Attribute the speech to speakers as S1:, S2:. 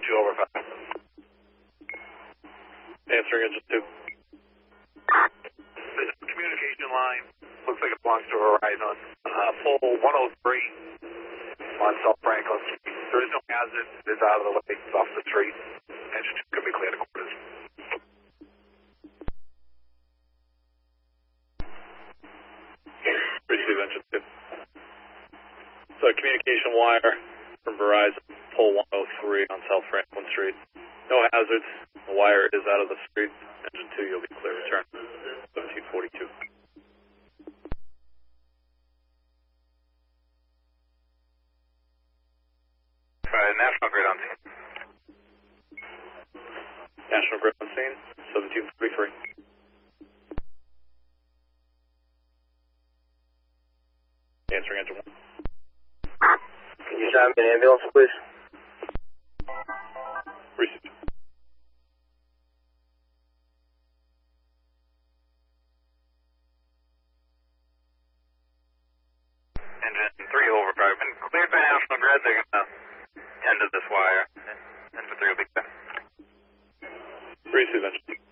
S1: 2 over 5.
S2: Answering engine 2.
S1: This is communication line. Looks like it belongs to Verizon. Pole 103 on South Franklin Street. There is no hazard. It's out of the way. It's off the street. Engine 2 can be cleared to quarters.
S2: Receive engine 2. So communication wire from Verizon, pole 103 on South Franklin Street. No hazards. The wire is out of the street. Engine 2, you'll be clear return. 1742.
S1: National Grid on scene.
S2: National Grid on scene, 1743. Answering engine 1.
S3: Can you drive me an ambulance, please?
S2: Received.
S1: Engine 3 overdrive. Been cleared by National Grid. They're going to end of this wire. Engine 3 will be clear.
S2: Receive engine.